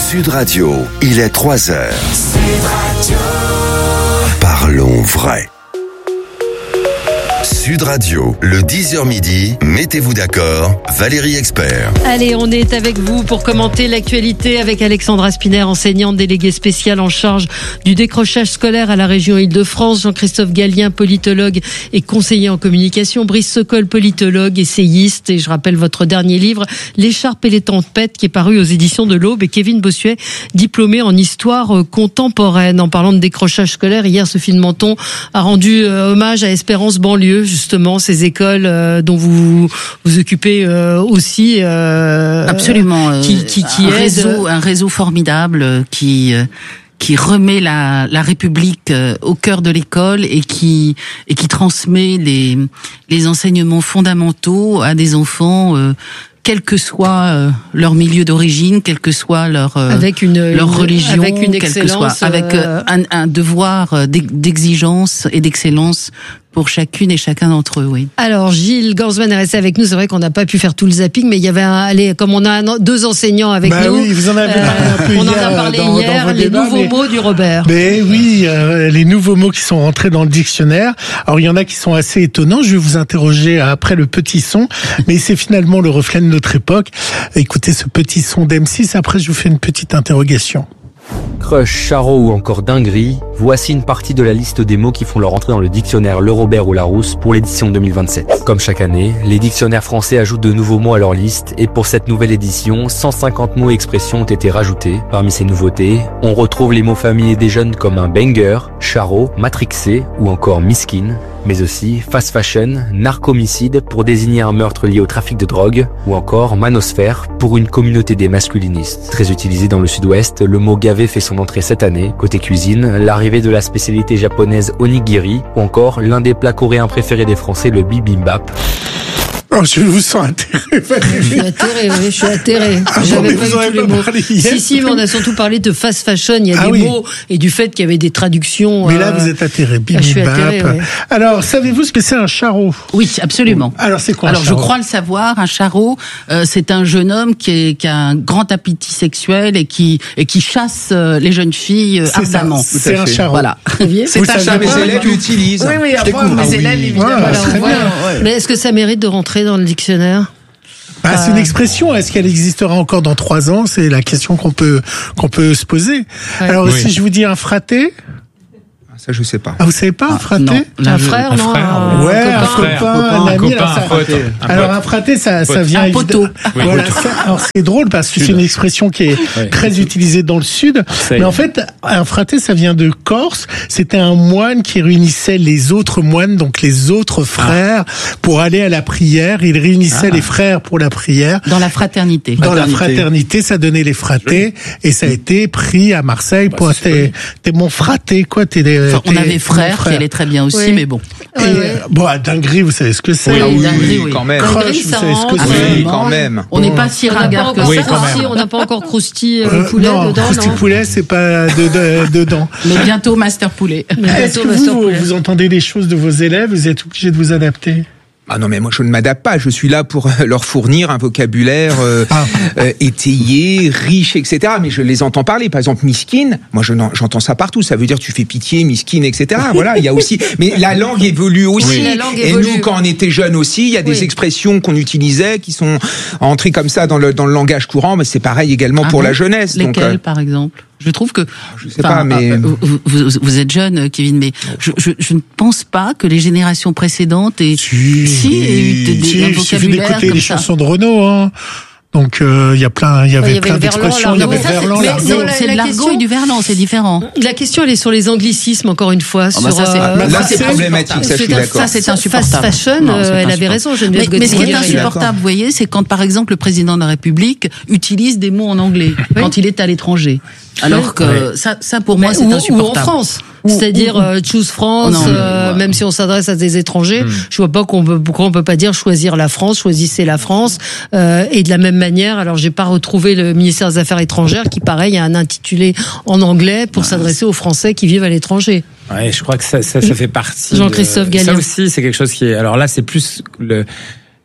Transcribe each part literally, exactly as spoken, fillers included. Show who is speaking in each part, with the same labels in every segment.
Speaker 1: Sud Radio, il est trois heures. Sud Radio. Parlons vrai. Sud Radio, le dix heures midi, mettez-vous d'accord, Valérie Expert.
Speaker 2: Allez, on est avec vous pour commenter l'actualité avec Alexandra Spinner, enseignante déléguée spéciale en charge du décrochage scolaire à la région Île-de-France, Jean-Christophe Gallien, politologue et conseiller en communication, Brice Sokol, politologue, essayiste, et je rappelle votre dernier livre, L'écharpe et les tempêtes, qui est paru aux éditions de l'Aube, et Kevin Bossuet, diplômé en histoire contemporaine. En parlant de décrochage scolaire, hier, Sophie de Menton a rendu hommage à Espérance Banlieue, justement, ces écoles euh, dont vous vous occupez euh, aussi. Euh,
Speaker 3: Absolument.
Speaker 2: Qui, qui, qui
Speaker 3: un,
Speaker 2: aide.
Speaker 3: réseau, un réseau formidable qui euh, qui remet la, la République euh, au cœur de l'école et qui et qui transmet les les enseignements fondamentaux à des enfants. Euh, quel que soit euh, leur milieu d'origine, quel que soit leur euh,
Speaker 2: avec une,
Speaker 3: leur
Speaker 2: une,
Speaker 3: religion,
Speaker 2: avec une
Speaker 3: quel que soit, avec
Speaker 2: euh,
Speaker 3: un, un devoir d'exigence et d'excellence pour chacune et chacun d'entre eux, oui.
Speaker 2: Alors, Gilles Gansman est resté avec nous. C'est vrai qu'on n'a pas pu faire tout le zapping, mais il y avait un, allez, comme on a un, deux enseignants avec
Speaker 4: bah
Speaker 2: nous.
Speaker 4: Oui, vous en avez parlé un peu
Speaker 2: on
Speaker 4: hier.
Speaker 2: On en a parlé
Speaker 4: dans,
Speaker 2: hier,
Speaker 4: dans
Speaker 2: les
Speaker 4: débats,
Speaker 2: nouveaux
Speaker 4: mais,
Speaker 2: mots du Robert.
Speaker 4: Mais oui, euh, les nouveaux mots qui sont rentrés dans le dictionnaire. Alors, il y en a qui sont assez étonnants. Je vais vous interroger après le petit son, mais c'est finalement le reflet de notre époque. Écoutez ce petit son d'M six. Après, je vous fais une petite interrogation.
Speaker 5: Crush, charreau ou encore dinguerie, voici une partie de la liste des mots qui font leur entrée dans le dictionnaire Le Robert ou Larousse pour l'édition deux mille vingt-sept. Comme chaque année, les dictionnaires français ajoutent de nouveaux mots à leur liste et pour cette nouvelle édition, cent cinquante mots et expressions ont été rajoutés. Parmi ces nouveautés, on retrouve les mots familiers des jeunes comme un banger, charreau, matrixé ou encore miskin, mais aussi fast fashion, narcomicide pour désigner un meurtre lié au trafic de drogue, ou encore manosphère pour une communauté des masculinistes. Très utilisé dans le sud-ouest, le mot gavé fait son entrée cette année. Côté cuisine, l'arrivée de la spécialité japonaise onigiri, ou encore l'un des plats coréens préférés des Français, le bibimbap.
Speaker 4: Oh, je vous sens atterré.
Speaker 2: Je suis atterré, oui, je suis atterré.
Speaker 4: Ah,
Speaker 2: J'avais
Speaker 4: bon,
Speaker 2: pas eu tous les mots. Si, si, mais on a surtout parlé de fast fashion. Il y a
Speaker 4: ah,
Speaker 2: des
Speaker 4: oui.
Speaker 2: mots et du fait qu'il y avait des traductions.
Speaker 4: Mais là,
Speaker 2: euh...
Speaker 4: vous êtes atterré.
Speaker 2: Ah, je suis atterré, oui.
Speaker 4: Alors, savez-vous ce que c'est un charreau?
Speaker 3: Oui, absolument.
Speaker 4: Alors, c'est quoi un
Speaker 3: Alors,
Speaker 4: charreau?
Speaker 3: je crois le savoir. Un charreau, euh, c'est un jeune homme qui, est, qui a un grand appétit sexuel et qui et qui chasse euh, les jeunes filles euh, ardemment.
Speaker 4: C'est un charreau.
Speaker 3: Voilà.
Speaker 4: C'est
Speaker 6: un charreau. Mes élèves l'utilisent.
Speaker 3: Oui, oui. Après, mes
Speaker 4: ah,
Speaker 3: élèves,
Speaker 4: oui.
Speaker 3: évidemment.
Speaker 4: Voilà,
Speaker 3: Voilà,
Speaker 4: très
Speaker 3: voilà,
Speaker 4: bien.
Speaker 3: ouais.
Speaker 2: Mais est-ce que ça mérite de rentrer dans le dictionnaire?
Speaker 4: Ah, c'est une expression. Est-ce qu'elle existera encore dans trois ans? C'est la question qu'on peut qu'on peut se poser. Ouais. Alors, oui. Si je vous dis un fraté.
Speaker 6: Ça, je sais pas.
Speaker 4: Ah, vous savez pas, un fraté?
Speaker 2: Non, un frère,
Speaker 7: un
Speaker 2: non?
Speaker 7: frère,
Speaker 2: un
Speaker 4: ouais,
Speaker 2: copain,
Speaker 4: un copain,
Speaker 7: copain,
Speaker 4: un ami.
Speaker 7: un copain,
Speaker 4: alors, ça,
Speaker 7: un pote, un
Speaker 4: alors
Speaker 7: pote.
Speaker 4: un fraté, ça, ça vient
Speaker 3: un poteau.
Speaker 7: Oui,
Speaker 4: voilà,
Speaker 7: poteau.
Speaker 4: ça, alors c'est drôle parce que c'est une expression qui est ouais. très utilisée dans le sud. Mais en fait, un fraté, ça vient de Corse. C'était un moine qui réunissait les autres moines, donc les autres frères, ah. pour aller à la prière. Il réunissait ah. les frères pour la prière.
Speaker 3: Dans la fraternité.
Speaker 4: Dans
Speaker 3: fraternité.
Speaker 4: la fraternité, ça donnait les fratés. Et ça a été pris à Marseille. Bah, t'es, t'es mon fraté, quoi. T'es, t'es,
Speaker 3: enfin, on avait frère, frère qui allait très bien aussi, oui. mais bon.
Speaker 4: Et, ouais, ouais. Bon, dinguerie, vous savez ce que c'est?
Speaker 3: Oui,
Speaker 6: ah, oui,
Speaker 3: dinguerie,
Speaker 6: oui, quand même.
Speaker 4: Crush, vous savez ce que c'est?
Speaker 6: Oui, quand même.
Speaker 3: On n'est pas si ringard que
Speaker 2: oui,
Speaker 3: ça.
Speaker 2: Si, on n'a pas encore croustille euh, poulet
Speaker 4: non,
Speaker 2: dedans.
Speaker 4: Croustille poulet, c'est pas de, de, dedans.
Speaker 3: Mais bientôt master poulet.
Speaker 4: Est-ce que vous, vous, vous entendez des choses de vos élèves? Vous êtes obligé de vous adapter?
Speaker 6: Ah non, mais moi je ne m'adapte pas, je suis là pour leur fournir un vocabulaire euh, ah. euh, étayé, riche, et cetera. Mais je les entends parler. Par exemple, miskin, moi je j'entends ça partout, ça veut dire tu fais pitié, miskin, et cetera. Voilà, il y a aussi... Mais la langue évolue aussi.
Speaker 2: Oui, la langue
Speaker 6: et
Speaker 2: évolue.
Speaker 6: Nous, quand on était jeunes aussi, il y a des oui. expressions qu'on utilisait, qui sont entrées comme ça dans le, dans le langage courant, mais c'est pareil également ah pour bon la jeunesse.
Speaker 3: Lesquelles,
Speaker 6: donc, euh...
Speaker 3: par exemple? Je trouve que,
Speaker 6: je sais pas, mais
Speaker 3: euh, vous, vous, vous êtes jeune, Kevin, mais je, je, je ne pense pas que les générations précédentes aient,
Speaker 4: si,
Speaker 3: si, aient eu des,
Speaker 4: si,
Speaker 3: un
Speaker 4: il suffit d'écouter les
Speaker 3: ça.
Speaker 4: chansons de Renaud, hein. Donc il euh, y a plein, il y avait
Speaker 2: ouais,
Speaker 4: plein d'expressions.
Speaker 2: Il y avait
Speaker 4: Verlan,
Speaker 2: l'argot.
Speaker 3: C'est de l'argot et du verlan, c'est différent.
Speaker 2: La question, elle est sur les anglicismes, encore une fois.
Speaker 3: Oh, bah
Speaker 2: sur,
Speaker 3: ça, c'est,
Speaker 6: euh, là, c'est problématique, ça, je suis d'accord.
Speaker 3: Ça, c'est insupportable.
Speaker 2: Fast fashion, non, euh, elle avait raison, Geneviève
Speaker 3: mais, mais ce qui est insupportable, vous voyez, c'est quand, par exemple, le président de la République utilise des mots en anglais oui. quand il est à l'étranger. Alors que oui. ça, ça, pour moi,
Speaker 2: mais
Speaker 3: c'est
Speaker 2: ou,
Speaker 3: insupportable.
Speaker 2: Ou en France. C'est-à-dire euh, choose France, non, euh, ouais. même si on s'adresse à des étrangers, mmh. je vois pas qu'on peut, pourquoi on peut pas dire choisir la France, choisissez la France. Euh, et de la même manière, alors j'ai pas retrouvé le ministère des Affaires étrangères qui, pareil, a un intitulé en anglais pour ouais. s'adresser aux Français qui vivent à l'étranger.
Speaker 7: Ouais, je crois que ça, ça, ça fait partie.
Speaker 2: Jean-Christophe Gallien.
Speaker 7: Ça aussi, c'est quelque chose qui est. Alors là, c'est plus le.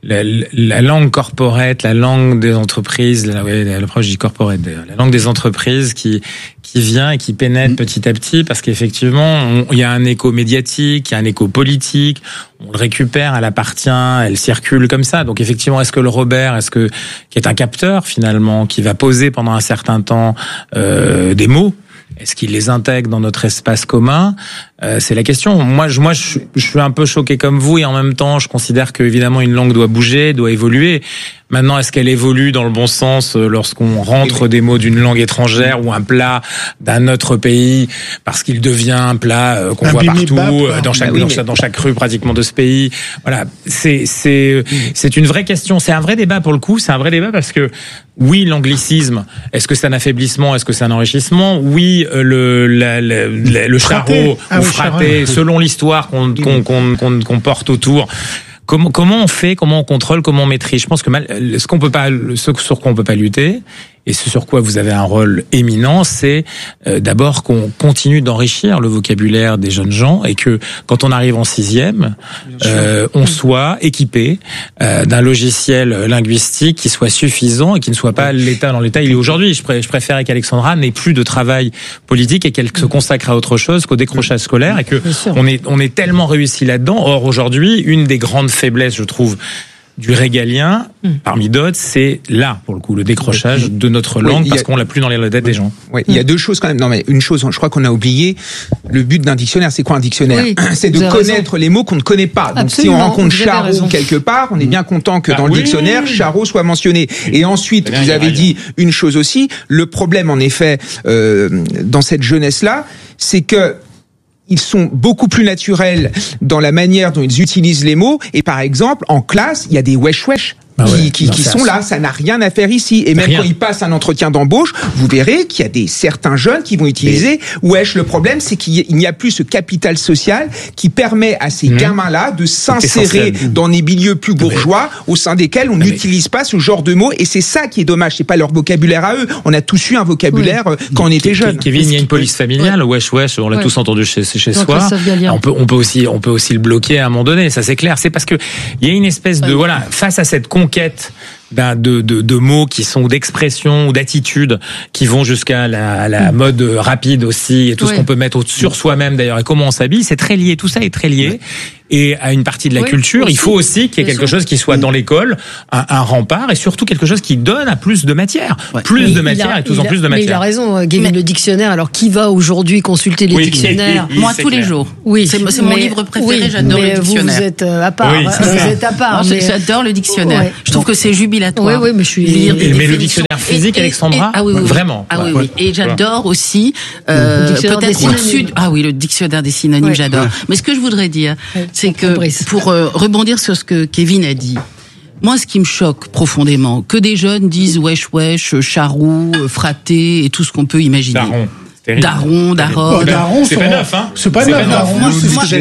Speaker 7: la, la langue corporate, la langue des entreprises, la, ouais, l'approche du corporate d'ailleurs, la langue des entreprises qui qui vient et qui pénètre mmh. petit à petit, parce qu'effectivement, il y a un écho médiatique, il y a un écho politique, on le récupère, elle appartient, elle circule comme ça. Donc effectivement, est-ce que le Robert, est-ce que qui est un capteur finalement, qui va poser pendant un certain temps euh, des mots, est-ce qu'il les intègre dans notre espace commun ? euh, C'est la question. Moi, je, moi, je, je suis un peu choqué comme vous, et en même temps, je considère que évidemment une langue doit bouger, doit évoluer. Maintenant, est-ce qu'elle évolue dans le bon sens lorsqu'on rentre des mots d'une langue étrangère ou un plat d'un autre pays, parce qu'il devient un plat qu'on un voit partout dans chaque, bah oui, dans, mais... dans chaque rue pratiquement de ce pays. Voilà, c'est c'est c'est une vraie question. C'est un vrai débat pour le coup. C'est un vrai débat parce que oui, l'anglicisme. Est-ce que c'est un affaiblissement ? Est-ce que c'est un enrichissement ? Oui, le la, la, la, le charreau ah, ou fraté, selon l'histoire qu'on qu'on qu'on qu'on, qu'on porte autour. Comment, comment on fait, comment on contrôle, comment on maîtrise ? Je pense que mal, ce qu'on peut pas, ce sur quoi on peut pas lutter, et ce sur quoi vous avez un rôle éminent, c'est euh, d'abord qu'on continue d'enrichir le vocabulaire des jeunes gens, et que quand on arrive en sixième, euh, on soit équipé euh, d'un logiciel linguistique qui soit suffisant et qui ne soit pas l'état dans l'état il est aujourd'hui. Je, pr- je préférais qu'Alexandra n'ait plus de travail politique et qu'elle se consacre à autre chose qu'au décrochage scolaire, et que on est on est tellement réussi là-dedans. Or aujourd'hui, une des grandes faiblesses, je trouve, du régalien, mmh. parmi d'autres, c'est là, pour le coup, le décrochage de notre langue, oui, parce a... qu'on l'a plus dans les têtes des gens.
Speaker 6: Oui, il mmh. y a deux choses quand même. Non, mais une chose, je crois qu'on a oublié, le but d'un dictionnaire, c'est quoi un dictionnaire ? Oui, c'est de connaître raison. Les mots qu'on ne connaît pas. Donc absolument, si on rencontre charreau quelque part, on est bien content que ah, dans oui, le dictionnaire, oui. charreau soit mentionné. Et ensuite, bien, vous avez dit une chose aussi, le problème, en effet, euh, dans cette jeunesse-là, c'est que ils sont beaucoup plus naturels dans la manière dont ils utilisent les mots. Et par exemple, en classe, il y a des wesh-wesh ah ouais, qui, qui, non, qui sont là. Ça n'a rien à faire ici. Et même rien. Quand ils passent un entretien d'embauche, vous verrez qu'il y a des certains jeunes qui vont utiliser et... wesh. Le problème, c'est qu'il n'y a plus ce capital social qui permet à ces mmh. gamins-là de s'insérer dans des milieux plus bourgeois au sein desquels on n'utilise pas ce genre de mots. Et c'est ça qui est dommage. C'est pas leur vocabulaire à eux. On a tous eu un vocabulaire oui. quand on était jeunes.
Speaker 7: Kevin, il y a une police familiale. Ouais. Wesh, wesh. On l'a ouais. tous entendu chez, chez soi. On peut, on peut aussi, on peut aussi le bloquer à un moment donné. Ça, c'est clair. C'est parce que il y a une espèce de, ouais. voilà, face à cette conquête d'un, de, de, de mots qui sont d'expression ou d'attitude qui vont jusqu'à la, la mmh. mode rapide aussi, et tout ouais. ce qu'on peut mettre sur soi-même d'ailleurs, et comment on s'habille, c'est très lié, tout ça est très lié. Ouais. Et à une partie de la oui, culture, aussi. Il faut aussi qu'il y ait quelque chose qui soit dans l'école, un, un rempart, et surtout quelque chose qui donne à plus de matière. Ouais. Plus mais de matière a, et plus en plus de matière.
Speaker 2: Mais il a raison, Kevin, mais... le dictionnaire. Alors, qui va aujourd'hui consulter les oui, dictionnaires ?
Speaker 3: et, et, et, Moi, tous clair. les jours. Oui, c'est, c'est mon mais, livre préféré, oui, j'adore le dictionnaire.
Speaker 2: Vous, vous êtes à part. Oui, vous êtes à part.
Speaker 3: Non, mais... J'adore le dictionnaire. Ouais. Je trouve que c'est jubilatoire.
Speaker 2: Oui, oui, mais je suis...
Speaker 7: Lire des mais le dictionnaire physique, et, et, Alexandra, et, ah oui, oui, vraiment.
Speaker 3: Ah oui, oui. Et j'adore aussi, euh, peut-être au-dessus... Ah oui, le dictionnaire des synonymes, j'adore. Mais ce que je voudrais dire, c'est que pour euh, rebondir sur ce que Kevin a dit, moi, ce qui me choque profondément, que des jeunes disent wesh wesh, charrou, fraté et tout ce qu'on peut imaginer.
Speaker 7: Daron.
Speaker 3: Daron, daron.
Speaker 4: Oh, daron,
Speaker 7: c'est pas neuf, hein.
Speaker 4: C'est pas neuf.
Speaker 3: Moi, moi,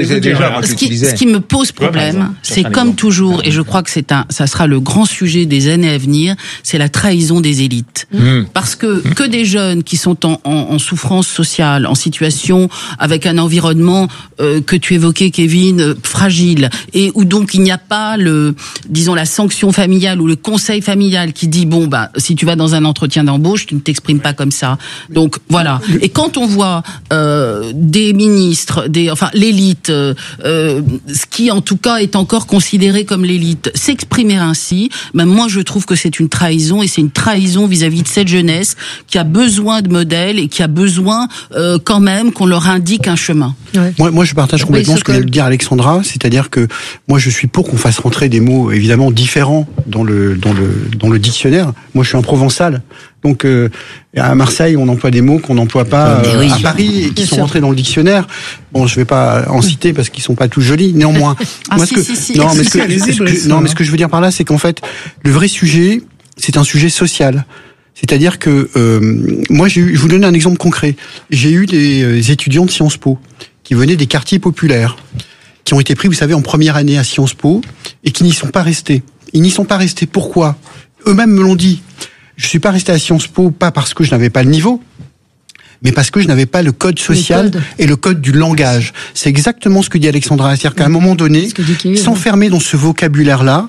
Speaker 3: ce qui, ce qui me pose problème, c'est comme toujours, et je crois que c'est un, ça sera le grand sujet des années à venir, c'est la trahison des élites. Mmh. Parce que que des jeunes qui sont en, en, en souffrance sociale, en situation avec un environnement euh, que tu évoquais, Kevin, euh, fragile, et où donc il n'y a pas le, disons la sanction familiale ou le conseil familial qui dit bon bah si tu vas dans un entretien d'embauche, tu ne t'exprimes pas comme ça. Donc voilà. Et quand on voit euh, des ministres, des, enfin l'élite, euh, euh, ce qui en tout cas est encore considéré comme l'élite, s'exprimer ainsi, ben moi je trouve que c'est une trahison, et c'est une trahison vis-à-vis de cette jeunesse qui a besoin de modèles et qui a besoin euh, quand même qu'on leur indique un chemin.
Speaker 8: Ouais. Moi, moi je partage complètement oui, ce que vient de dire Alexandra, c'est-à-dire que moi je suis pour qu'on fasse rentrer des mots évidemment différents dans le dans le dans le dictionnaire. Moi je suis un provençal. Donc euh, à Marseille, on emploie des mots qu'on n'emploie pas euh, oui. à Paris et qui Bien sont sûr. rentrés dans le dictionnaire. Bon, je vais pas en citer parce qu'ils sont pas tous jolis. Néanmoins,
Speaker 3: ah,
Speaker 8: moi
Speaker 3: si,
Speaker 8: ce que
Speaker 3: si, si,
Speaker 8: non,
Speaker 3: si,
Speaker 8: mais
Speaker 3: si,
Speaker 8: ce que,
Speaker 3: si,
Speaker 8: ce que
Speaker 3: si,
Speaker 8: non, mais ce que je veux dire par là, c'est qu'en fait, le vrai sujet, c'est un sujet social. C'est-à-dire que euh, moi, j'ai eu, je vous donne un exemple concret. J'ai eu des étudiants de Sciences Po qui venaient des quartiers populaires, qui ont été pris, vous savez, en première année à Sciences Po et qui n'y sont pas restés. Ils n'y sont pas restés. Pourquoi ? Eux-mêmes me l'ont dit. Je suis pas resté à Sciences Po, pas parce que je n'avais pas le niveau, mais parce que je n'avais pas le code social le code. et le code du langage. C'est exactement ce que dit Alexandra. C'est-à-dire qu'à un moment donné, s'enfermer dans ce vocabulaire-là,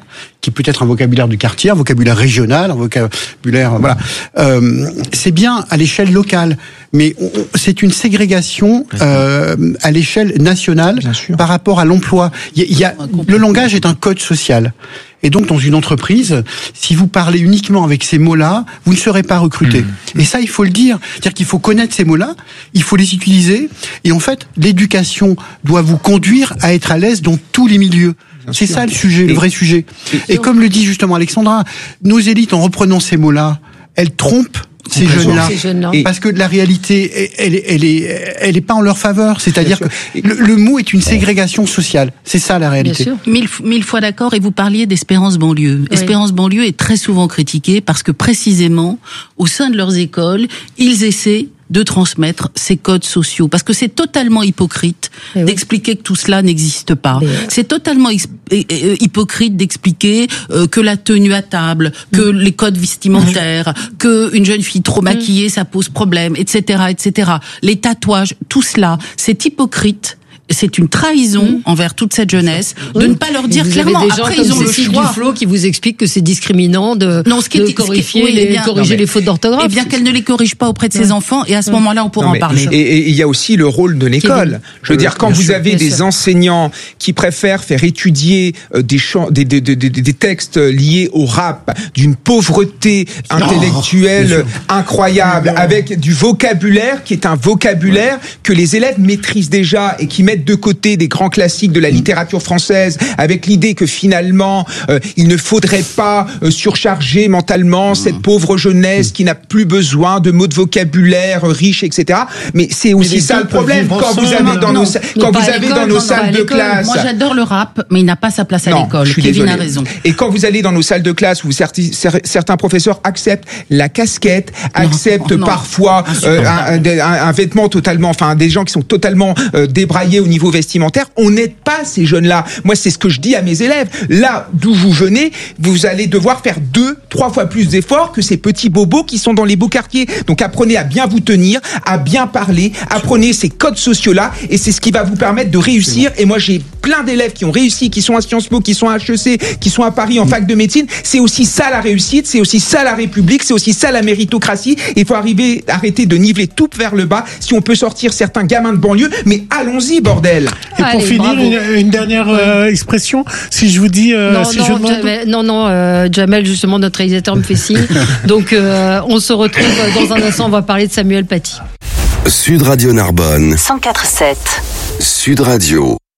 Speaker 8: qui peut être un vocabulaire du quartier, un vocabulaire régional, un vocabulaire, voilà. Euh, c'est bien à l'échelle locale, mais on, c'est une ségrégation euh, à l'échelle nationale par rapport à l'emploi. Il y a, il y a, le langage est un code social. Et donc, dans une entreprise, si vous parlez uniquement avec ces mots-là, vous ne serez pas recruté. Mmh. Et ça, il faut le dire. C'est-à-dire qu'il faut connaître ces mots-là, il faut les utiliser. Et en fait, l'éducation doit vous conduire à être à l'aise dans tous les milieux. Bien C'est sûr. ça le sujet, et le vrai sujet. Et, et comme le dit justement Alexandra, nos élites, en reprenant ces mots-là, elles trompent ces jeunes-là, ces jeunes-là. Parce que la réalité, elle, elle, elle est, elle est pas en leur faveur. C'est-à-dire que le, le mot est une ségrégation sociale. C'est ça la réalité.
Speaker 3: Bien sûr. Mille, mille fois d'accord. Et vous parliez d'Espérance banlieue. Oui. Espérance banlieue est très souvent critiquée parce que précisément, au sein de leurs écoles, ils essaient de transmettre ces codes sociaux. Parce que c'est totalement hypocrite oui. d'expliquer que tout cela n'existe pas. Mais... C'est totalement ex- hypocrite d'expliquer euh, que la tenue à table, que mmh. les codes vestimentaires, mmh. que une jeune fille trop maquillée, mmh. ça pose problème, et cetera, et cetera. Les tatouages, tout cela, c'est hypocrite. C'est une trahison mmh. envers toute cette jeunesse oui. de ne pas leur dire clairement.
Speaker 2: Avez des gens
Speaker 3: Après,
Speaker 2: comme
Speaker 3: ils ont
Speaker 2: Cécile
Speaker 3: le choix.
Speaker 2: Duflot qui vous explique que c'est discriminant de,
Speaker 3: non, ce qui est,
Speaker 2: de corriger,
Speaker 3: ce qui est, oui,
Speaker 2: les,
Speaker 3: bien,
Speaker 2: corriger
Speaker 3: non,
Speaker 2: les fautes d'orthographe.
Speaker 3: Eh bien, qu'elle ne les corrige pas auprès de
Speaker 2: ouais.
Speaker 3: ses enfants, et à ce ouais. moment-là, on pourra
Speaker 6: non,
Speaker 3: en parler.
Speaker 6: Et il y a aussi le rôle de l'école. Je veux dire, quand vous avez des sûr. enseignants qui préfèrent faire étudier des, chants, des, des, des, des, des textes liés au rap, d'une pauvreté intellectuelle oh, incroyable, non. avec du vocabulaire qui est un vocabulaire ouais. que les élèves maîtrisent déjà et qui mettent de côté des grands classiques de la littérature française, avec l'idée que finalement euh, il ne faudrait pas euh, surcharger mentalement mmh. cette pauvre jeunesse mmh. qui n'a plus besoin de mots de vocabulaire euh, riches, et cetera. Mais c'est aussi mais ça le problème quand vous avez dans nos quand vous avez dans nos salles de classe.
Speaker 3: Moi j'adore le rap, mais il n'a pas sa place à non, l'école.
Speaker 6: Je suis
Speaker 3: Kevin
Speaker 6: désolé.
Speaker 3: a raison.
Speaker 6: Et quand vous allez dans nos salles de classe où certains professeurs acceptent la casquette, acceptent non, non, parfois euh, un, un, un vêtement totalement, enfin des gens qui sont totalement euh, débraillés au niveau vestimentaire, on n'aide pas ces jeunes-là. Moi, c'est ce que je dis à mes élèves. Là d'où vous venez, vous allez devoir faire deux, trois fois plus d'efforts que ces petits bobos qui sont dans les beaux quartiers. Donc apprenez à bien vous tenir, à bien parler, apprenez ces codes sociaux-là, et c'est ce qui va vous permettre de réussir. Et moi, j'ai plein d'élèves qui ont réussi, qui sont à Sciences Po, qui sont à H E C, qui sont à Paris en fac de médecine. C'est aussi ça la réussite, c'est aussi ça la République, c'est aussi ça la méritocratie. Il faut arriver, arrêter de niveler tout vers le bas. Si on peut sortir certains gamins de banlieue, mais allons-y, bordel.
Speaker 4: Et pour Allez, finir, une, une dernière euh, expression, si je vous dis, euh,
Speaker 2: non,
Speaker 4: si
Speaker 2: non,
Speaker 4: je demande...
Speaker 2: Jamel, non, non, euh, Jamel, justement, notre réalisateur me fait signe. Donc, euh, on se retrouve dans un instant. On va parler de Samuel Paty.
Speaker 1: Sud Radio Narbonne.
Speaker 9: cent quatre virgule sept.
Speaker 1: Sud Radio.